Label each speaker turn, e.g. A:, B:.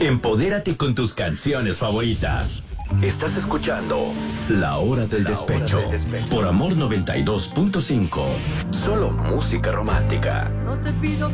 A: Empodérate con tus canciones favoritas. Estás escuchando La Hora del Despecho por Amor 92.5. Solo música romántica.
B: No te pido